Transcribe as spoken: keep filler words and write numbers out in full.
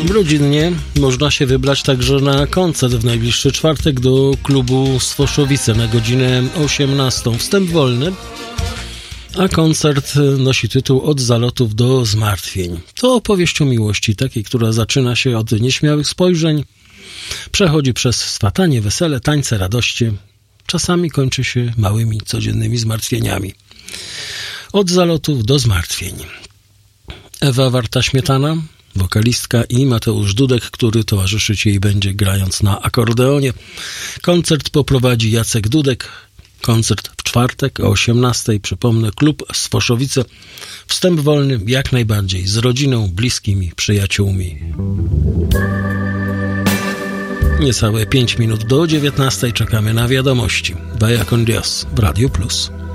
Rodzinnie można się wybrać także na koncert w najbliższy czwartek do klubu Sfoszowice na godzinę osiemnastą. Wstęp wolny, a koncert nosi tytuł Od zalotów do zmartwień. To opowieść o miłości, takiej, która zaczyna się od nieśmiałych spojrzeń, przechodzi przez swatanie, wesele, tańce, radości, czasami kończy się małymi, codziennymi zmartwieniami. Od zalotów do zmartwień. Ewa Warta-Śmietana, wokalistka, i Mateusz Dudek, który towarzyszyć jej będzie grając na akordeonie. Koncert poprowadzi Jacek Dudek. Koncert w czwartek o osiemnastej. Przypomnę, klub Sfoszowice. Wstęp wolny jak najbardziej z rodziną, bliskimi, przyjaciółmi. Niecałe pięć minut do dziewiętnastej czekamy na wiadomości. Vaya con Dios w Radio Plus.